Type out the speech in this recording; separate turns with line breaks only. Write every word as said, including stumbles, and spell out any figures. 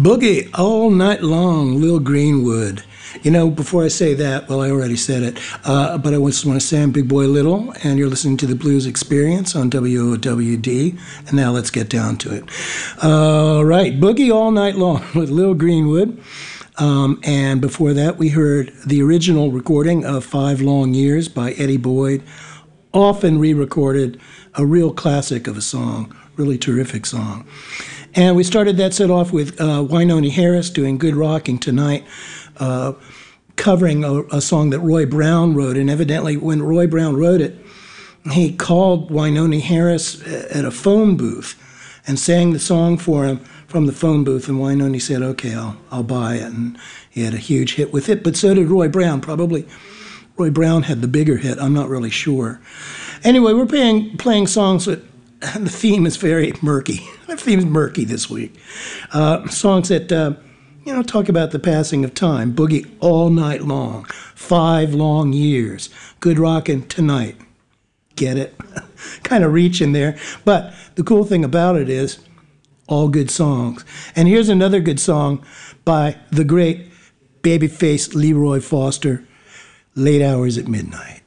Boogie all night long, Lil Greenwood. You know, before I say that, well, I already said it, uh, but I just want to say I'm Big Boy Little, and you're listening to the Blues Experience on W O W D, and now let's get down to it. All right, Boogie all night long with Lil Greenwood, um, and before that we heard the original recording of Five Long Years by Eddie Boyd, often re-recorded, a real classic of a song, really terrific song. And we started that set off with uh, Wynonie Harris doing Good Rocking Tonight, uh, covering a, a song that Roy Brown wrote. And evidently when Roy Brown wrote it, he called Wynonie Harris at a phone booth and sang the song for him from the phone booth. And Wynonie said, okay, I'll, I'll buy it. And he had a huge hit with it. But so did Roy Brown. Probably Roy Brown had the bigger hit. I'm not really sure. Anyway, we're playing, playing songs that the theme is very murky. The theme's murky this week. Uh, songs that, uh, you know, talk about the passing of time. Boogie all night long. Five long years. Good rockin' tonight. Get it? Kind of reaching there. But the cool thing about it is all good songs. And here's another good song by the great babyface Leroy Foster, Late Hours at Midnight.